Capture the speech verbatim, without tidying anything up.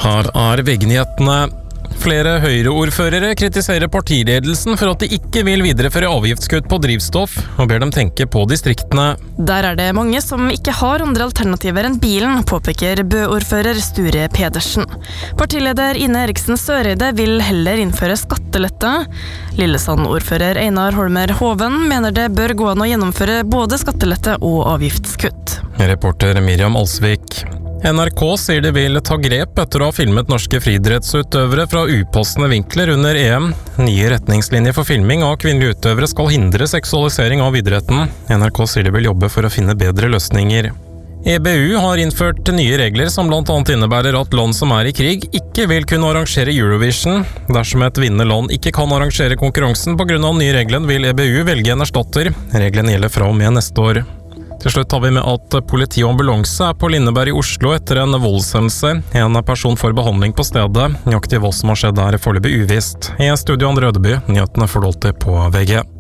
Her er V G-nyhetene. Flere Høyre-ordførere kritiserer partiledelsen for at de ikke vil videreføre avgiftskutt på drivstoff, og ber dem tenke på distriktene. Der er det mange som ikke har andre alternativer enn bilen, påpeker Bø-ordfører Sture Pedersen. Partileder Ine Eriksen Søreide vil heller innføre skattelette. Lillesand-ordfører Einar Holmer Hoven mener det bør gå an å gjennomføre både skattelette og avgiftskutt. Reporter Miriam Alsvik. N R K sier de vil ta grep etter å ha filmet norske friidrettsutøvere fra upassende vinkler under E M. Nye retningslinjer for filming av kvinnelige utøvere skal hindre seksualisering av idretten. N R K sier de vil jobbe for å finne bedre løsninger. E B U har innført nye regler som blant annet innebærer at land som er i krig ikke vil kunne arrangere Eurovision. Dersom et vinnende land ikke kan arrangere konkurransen på grunn av nye regler, vil E B U velge en erstatter. Reglene gjelder fra og med neste år. Til slutt tar vi med at politi og ambulanse er på Lindeberg i Oslo etter en voldshendelse. En person får behandling på stedet. Nøyaktig hva som har skjedd er foreløpig uvisst. I studio Andre Ødeby, nyhetene får du alltid på V G.